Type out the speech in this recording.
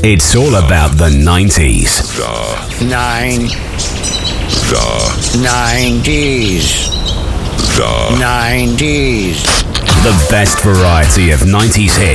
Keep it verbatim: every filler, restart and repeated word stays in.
It's all about the nineties. The Nine. The Nineties. The Nineties. The best variety of nineties hits.